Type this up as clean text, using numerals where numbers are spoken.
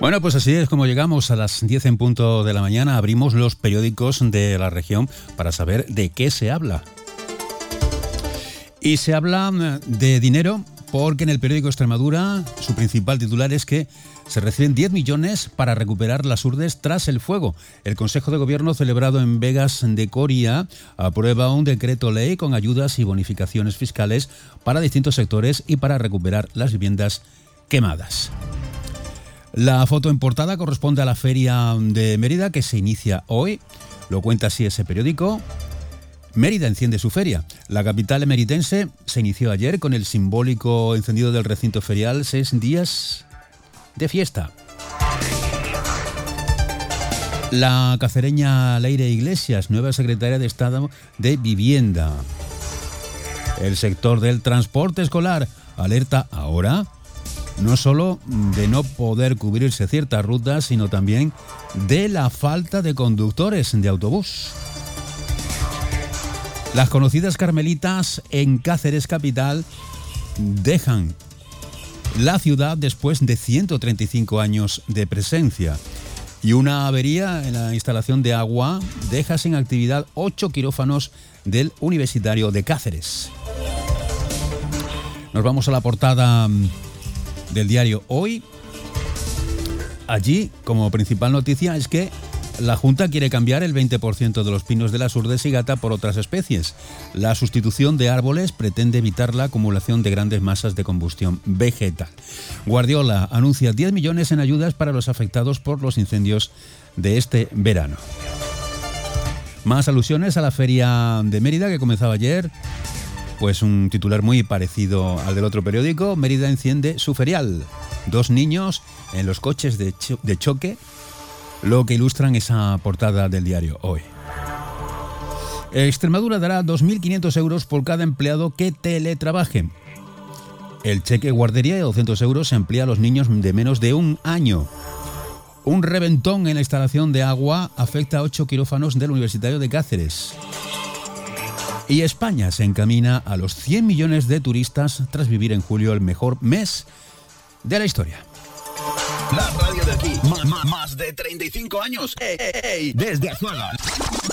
Bueno, pues así es como llegamos a las 10 en punto de la mañana. Abrimos los periódicos de la región para saber de qué se habla. Y se habla de dinero porque en el periódico Extremadura su principal titular es que se reciben 10 millones para recuperar las Urdes tras el fuego. El Consejo de Gobierno celebrado en Vegas de Coria aprueba un decreto ley con ayudas y bonificaciones fiscales para distintos sectores y para recuperar las viviendas quemadas. La foto en portada corresponde a la Feria de Mérida que se inicia hoy. Lo cuenta así ese periódico. Mérida enciende su feria. La capital emeritense se inició ayer con el simbólico encendido del recinto ferial, 6 días de fiesta. La cacereña Leire Iglesias, nueva secretaria de Estado de Vivienda. El sector del transporte escolar alerta ahora no solo de no poder cubrirse ciertas rutas, sino también de la falta de conductores de autobús. Las conocidas carmelitas en Cáceres capital dejan la ciudad después de 135 años de presencia. Y una avería en la instalación de agua deja sin actividad 8 quirófanos del Universitario de Cáceres. Nos vamos a la portada del diario Hoy. Allí, como principal noticia, es que la Junta quiere cambiar el 20% de los pinos de las Urdes y Gata por otras especies. La sustitución de árboles pretende evitar la acumulación de grandes masas de combustión vegetal. Guardiola anuncia 10 millones en ayudas para los afectados por los incendios de este verano. Más alusiones a la Feria de Mérida que comenzaba ayer. Pues un titular muy parecido al del otro periódico. Mérida enciende su ferial. 2 niños en los coches de choque, lo que ilustran esa portada del diario Hoy. Extremadura dará 2.500 euros por cada empleado que teletrabaje. El cheque guardería de 200 euros se emplea a los niños de menos de un año. Un reventón en la instalación de agua afecta a 8 quirófanos del Universitario de Cáceres. Y España se encamina a los 100 millones de turistas tras vivir en julio el mejor mes de la historia. La radio de aquí, más de 35 años. Desde Azuaga.